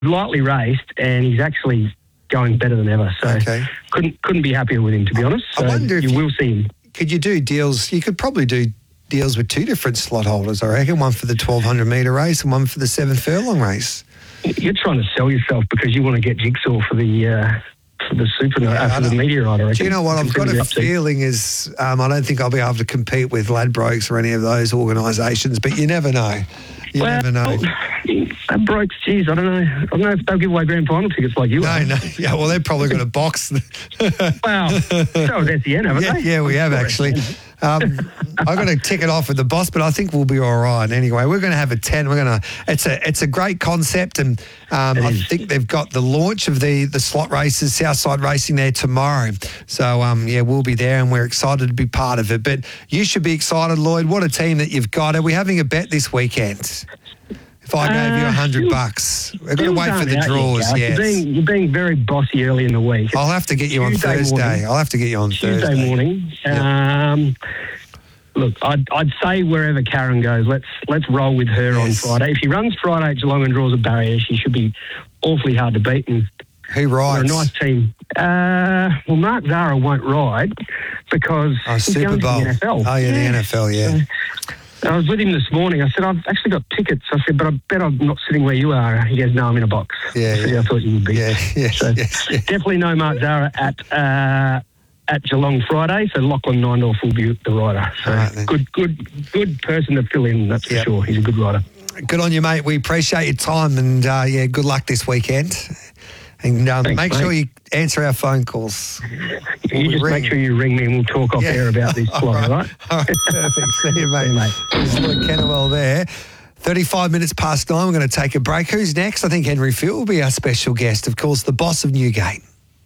lightly raced, and he's actually going better than ever. So couldn't be happier with him, to be honest. So I wonder if you will see him. Could you do deals? You could probably do deals with two different slot holders, I reckon. One for the 1,200 metre race and one for the 7 furlong race. You're trying to sell yourself because you want to get Jigsaw for the for the Meteorite, I reckon. Do you know what? I've got a feeling is I don't think I'll be able to compete with Ladbrokes or any of those organisations, but you never know. You never know. Ladbrokes, geez, I don't know. I don't know if they'll give away grand final tickets like you are. No. Yeah, well, they've probably got a box. Well, so has SEN, haven't they? Yeah, we have actually. I've got to tick it off with the boss, but I think we'll be all right. Anyway, we're going to have a 10. It's a great concept, and I think they've got the launch of the slot races, Southside Racing there tomorrow. So, we'll be there, and we're excited to be part of it. But you should be excited, Lloyd. What a team that you've got. Are we having a bet this weekend? If I gave you $100, we've got to wait for the draws. Yes. You're being very bossy early in the week. I'll have to get you on Thursday. I'll have to get you on Tuesday Thursday morning. Yep. Look, I'd say wherever Karen goes, let's roll with her on Friday. If she runs Friday at Geelong and draws a barrier, she should be awfully hard to beat. And who rides? They're a nice team. Well, Mark Zahra won't ride because he's going to the NFL. Oh, yeah, the NFL, yeah. I was with him this morning. I said, I've actually got tickets. I said, but I bet I'm not sitting where you are. He goes, no, I'm in a box. I thought you would be. Definitely no Mark Zahra at Geelong Friday. So Lachlan Nindorf will be the rider. So good person to fill in, that's for sure. He's a good rider. Good on you, mate. We appreciate your time and, good luck this weekend. And make sure you answer our phone calls. You just make sure you ring me and we'll talk off air about this fly, right? All right, perfect. See you, mate. There's Lloyd Kennewell there. 35 minutes past 9, we're going to take a break. Who's next? I think Henry Field will be our special guest, of course, the boss of Newgate.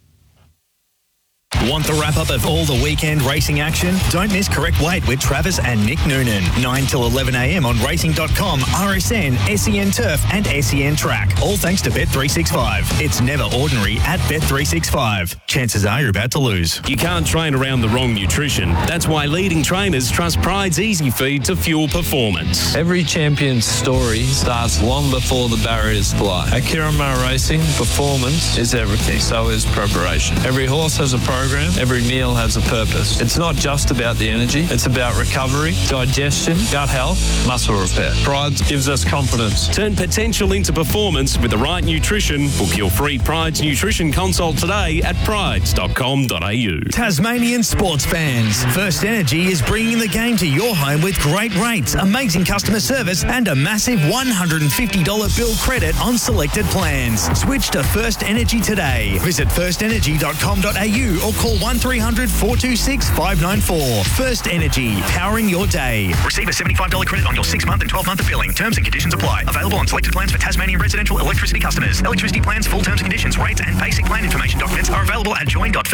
Want the wrap-up of all the weekend racing action? Don't miss Correct Weight with Travis and Nick Noonan. 9 till 11 a.m. on racing.com, RSN, SEN Turf and SEN Track. All thanks to Bet365. It's never ordinary at Bet365. Chances are you're about to lose. You can't train around the wrong nutrition. That's why leading trainers trust Pride's Easy Feed to fuel performance. Every champion's story starts long before the barriers fly. At Kirramar Racing, performance is everything. So is preparation. Every horse has a program. Every meal has a purpose. It's not just about the energy. It's about recovery, digestion, gut health, muscle repair. Pride gives us confidence. Turn potential into performance with the right nutrition. Book your free Pride's Nutrition Consult today at prides.com.au. Tasmanian sports fans, First Energy is bringing the game to your home with great rates, amazing customer service and a massive $150 bill credit on selected plans. Switch to First Energy today. Visit firstenergy.com.au or call 1300 426 594. First Energy, powering your day. Receive a $75 credit on your 6-month and 12-month of billing. Terms and conditions apply. Available on selected plans for Tasmanian residential electricity customers. Electricity plans, full terms and conditions, rates and basic plan information documents are available at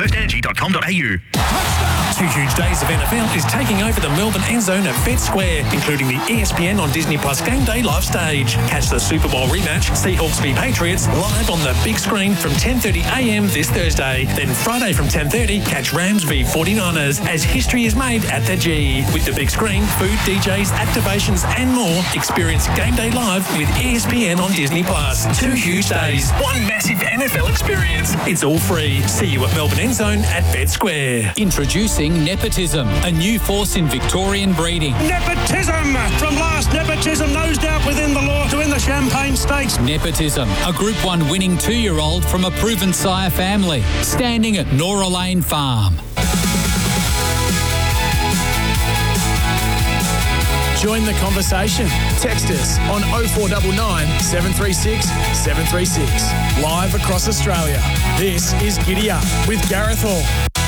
join.firstenergy.com.au. 2 huge days of NFL is taking over the Melbourne end zone at Bet Square, including the ESPN on Disney Plus Game Day live stage. Catch the Super Bowl rematch, Seahawks v Patriots, live on the big screen from 10:30 a.m. this Thursday. Then Friday from 10:30, catch Rams v 49ers as history is made at the G. With the big screen, food, DJs, activations and more, experience Game Day live with ESPN on Disney Plus. 2 huge days, one massive NFL experience. It's all free. See you at Melbourne End Zone at Bet Square. Introducing Nepotism, a new force in Victorian breeding. Nepotism! From last nepotism nosed out within the law to win the Champagne Stakes. Nepotism, a Group 1 winning 2-year-old from a proven sire family, standing at Nora Lane Farm. Join the conversation. Text us on 0499 736 736. Live across Australia. This is Giddy Up with Gareth Hall.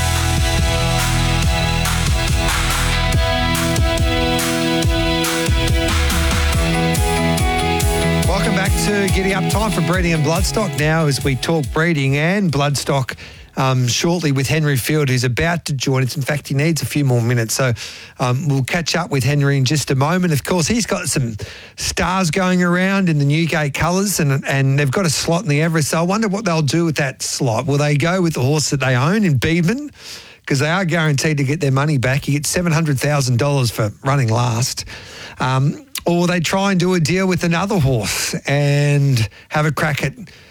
Welcome back to Giddy Up. Time for breeding and bloodstock now as we talk breeding and bloodstock shortly with Henry Field, who's about to join us. In fact, he needs a few more minutes. So we'll catch up with Henry in just a moment. Of course, he's got some stars going around in the Newgate colours and they've got a slot in the Everest. So I wonder what they'll do with that slot. Will they go with the horse that they own in Beedman? Because they are guaranteed to get their money back. You get $700,000 for running last. Or they try and do a deal with another horse and have a crack at